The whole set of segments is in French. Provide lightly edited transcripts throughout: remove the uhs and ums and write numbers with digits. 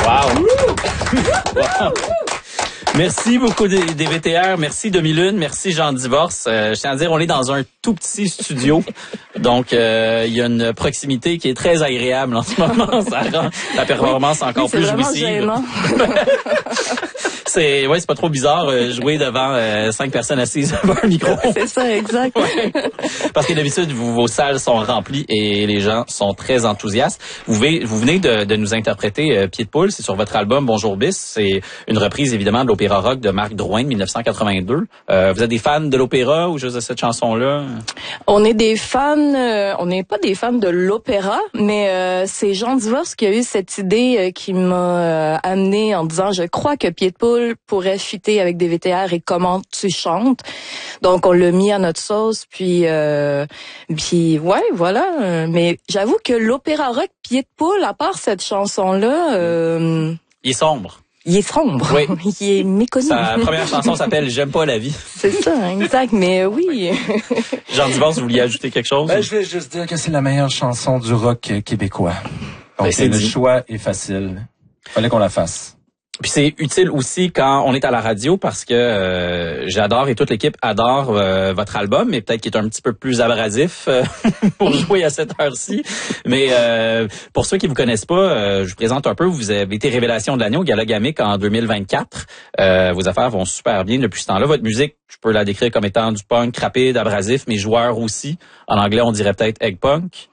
Wow! Wow. Merci beaucoup des VTR. Merci Demi-Lune. Merci Jean Divorce. Je tiens à dire, on est dans un tout petit studio. Donc, il y a une proximité qui est très agréable en ce moment. Ça rend la performance encore plus jouissive. Gênant. C'est pas trop bizarre jouer devant 5 personnes assises devant un micro. C'est ça, exact. Ouais. Parce que d'habitude, vos salles sont remplies et les gens sont très enthousiastes. Vous venez de nous interpréter Pied de poule, c'est sur votre album Bonjour Bis. C'est une reprise évidemment de l'opéra rock de Marc Drouin de 1982. Vous êtes des fans de l'opéra ou juste de cette chanson-là? On est des fans, on n'est pas des fans de l'opéra, mais c'est Jean Divorce qui a eu cette idée qui m'a amené en disant je crois que Pied de poule pourrait fitter avec des VTR et comment tu chantes. Donc on l'a mis à notre sauce, puis ouais, voilà. Mais j'avoue que l'opéra rock Pied de poule, à part cette chanson-là, il est sombre. Il est sombre. Oui. Il est méconnu. Sa première chanson s'appelle J'aime pas la vie. C'est ça, exact. Mais oui. Jean Divorce, vous vouliez ajouter quelque chose? Je vais juste dire que c'est la meilleure chanson du rock québécois. Donc le choix est facile. Fallait qu'on la fasse. Puis c'est utile aussi quand on est à la radio parce que j'adore et toute l'équipe adore votre album, mais peut-être qu'il est un petit peu plus abrasif pour jouer à cette heure-ci. Mais pour ceux qui vous connaissent pas, je vous présente un peu. Vous avez été révélation de l'année au Gala Gamic en 2024. Vos affaires vont super bien depuis ce temps-là. Votre musique, je peux la décrire comme étant du punk rapide, abrasif, mais joueur aussi. En anglais, on dirait peut-être egg punk.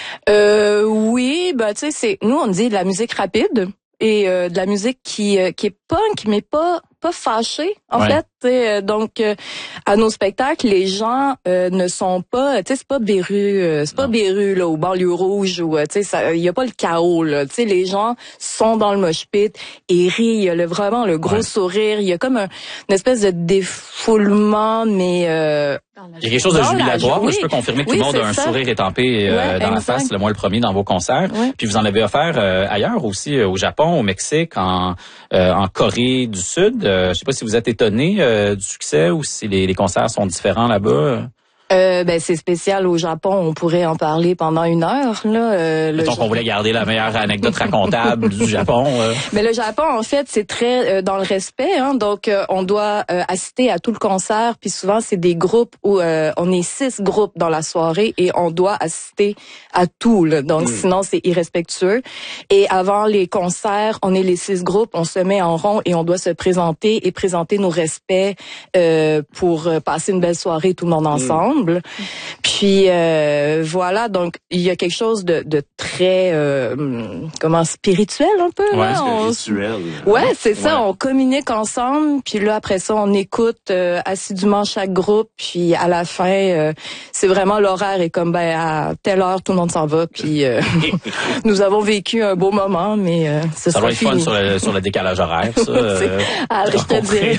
Oui, tu sais, c'est nous on dit de la musique rapide. Et de la musique qui est punk mais pas fâchée en fait. Donc à nos spectacles les gens ne sont pas, tu sais, c'est pas Béru là au banlieue rouge ou tu sais il y a pas le chaos là, tu sais, les gens sont dans le mosh pit et rient, il y a vraiment le gros sourire, il y a comme une espèce de défoulement mais il y a quelque chose de jubilatoire. Oui. Je peux confirmer que tout le monde a un sourire étampé dans la face, le moins le premier dans vos concerts. Ouais. Puis vous en avez offert ailleurs aussi, au Japon, au Mexique, en Corée du Sud. Je sais pas si vous êtes étonné du succès ou si les concerts sont différents là-bas. C'est spécial au Japon, on pourrait en parler pendant 1 heure là. Mettons qu'on voulait garder la meilleure anecdote racontable du Japon. Mais le Japon en fait, c'est très dans le respect hein, donc on doit assister à tout le concert, puis souvent c'est des groupes où on est 6 groupes dans la soirée et on doit assister à tout là. Donc sinon c'est irrespectueux. Et avant les concerts, on est les 6 groupes, on se met en rond et on doit se présenter et présenter nos respects pour passer une belle soirée tout le monde ensemble. Puis voilà, donc il y a quelque chose de très spirituel un peu là. Spirituel. Ouais, c'est ça, on communique ensemble, puis là après ça on écoute assidûment chaque groupe, puis à la fin c'est vraiment l'horaire est comme à telle heure tout le monde s'en va, puis nous avons vécu un beau moment, mais ça va être fun sur le décalage horaire ça. Je te dirais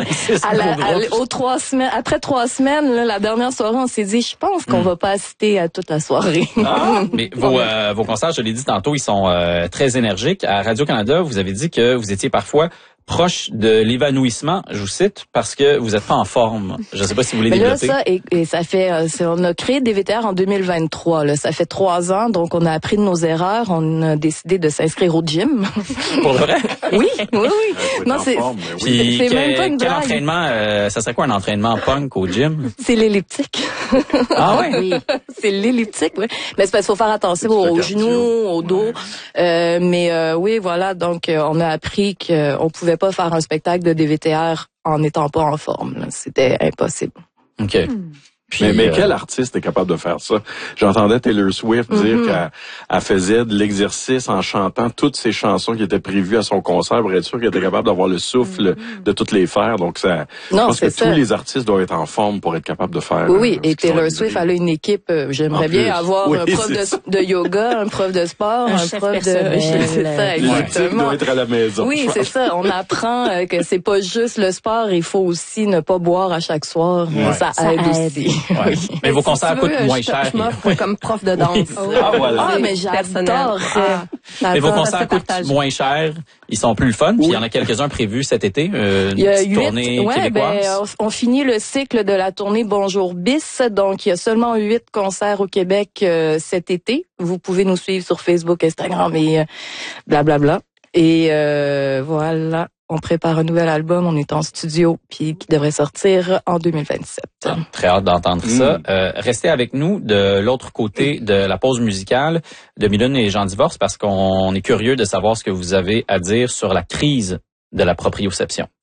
que aux 3 semaines, après 3 semaines là, la dernière soirée, on s'est dit, je pense qu'on va pas assister à toute la soirée. Mais vos concerts, je l'ai dit tantôt, ils sont très énergiques. À Radio-Canada, vous avez dit que vous étiez parfois proche de l'évanouissement, je vous cite, parce que vous êtes pas en forme. Je sais pas si vous voulez développer. Là, ça, et ça fait, on a créé des VTR en 2023, là. Ça fait 3 ans, donc on a appris de nos erreurs, on a décidé de s'inscrire au gym. Pour vrai? Oui. Non, c'est même pas une blague. Quel entraînement, ça serait quoi un entraînement punk au gym? C'est l'elliptique. Ah ouais? Oui. C'est l'elliptique, oui. Mais c'est parce qu'il faut faire attention aux genoux, au dos. Mais oui, voilà, donc on a appris qu'on pouvait pas faire un spectacle de DVTR en n'étant pas en forme. Là. C'était impossible. OK. Puis, mais quel artiste est capable de faire ça? J'entendais Taylor Swift dire qu'elle faisait de l'exercice en chantant toutes ses chansons qui étaient prévues à son concert pour être sûr qu'elle était capable d'avoir le souffle de toutes les faire. Donc ça, je pense que tous les artistes doivent être en forme pour être capables de faire. Oui, et Taylor Swift, elle a une équipe. J'aimerais bien avoir un prof de yoga, un prof de sport, un prof de. C'est ça, exactement. Doit être à la maison. Oui, c'est ça. On apprend que c'est pas juste le sport. Il faut aussi ne pas boire à chaque soir. Ouais. Ça aide aussi. Ouais. Mais vos concerts coûtent moins cher. Je m'offre comme prof de danse. Voilà. Mais j'adore ça. Mais vos concerts coûtent moins cher. Ils sont plus le fun. Puis il y en a quelques-uns prévus cet été. Une petite tournée québécoise. On finit le cycle de la tournée Bonjour Bis. Donc, il y a seulement 8 concerts au Québec cet été. Vous pouvez nous suivre sur Facebook, Instagram et blablabla. Et voilà, on prépare un nouvel album, on est en studio, puis qui devrait sortir en 2027. Très hâte d'entendre ça. Restez avec nous de l'autre côté de la pause musicale de Mylène et Jean Divorce parce qu'on est curieux de savoir ce que vous avez à dire sur la crise de la proprioception.